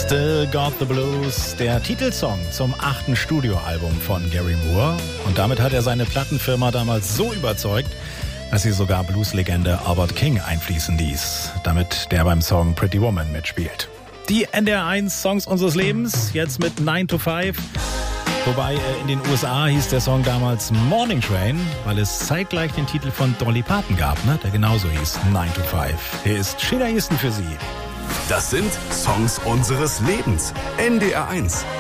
Still Got the Blues, der Titelsong zum 8. Studioalbum von Gary Moore. Und damit hat er seine Plattenfirma damals so überzeugt, dass sie sogar Blueslegende Albert King einfließen ließ, damit der beim Song Pretty Woman mitspielt. Die NDR 1 Songs unseres Lebens, jetzt mit 9 to 5. Wobei in den USA hieß der Song damals Morning Train, weil es zeitgleich den Titel von Dolly Parton gab, der genauso hieß 9 to 5. Hier ist Sheila Easton für Sie. Das sind Songs unseres Lebens. NDR 1.